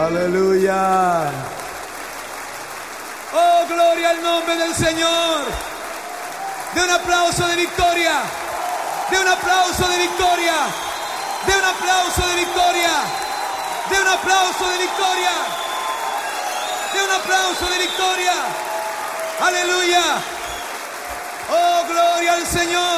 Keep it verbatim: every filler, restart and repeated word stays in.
Aleluya. Oh, gloria al nombre del Señor. De un aplauso de victoria. De un aplauso de victoria. De un aplauso de victoria. De un aplauso de victoria. De un aplauso de victoria. Aleluya. Oh, gloria al Señor.